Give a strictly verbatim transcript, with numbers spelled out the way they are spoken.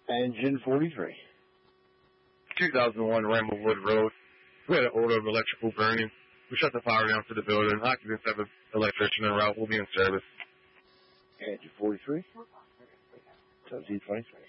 Engine forty-three. two thousand one Ramblewood Road. We had an odor of electrical burning. We shut the power down to the building. Occupants have an electrician en route. We'll be in service. Engine forty-three. Z twenty-three.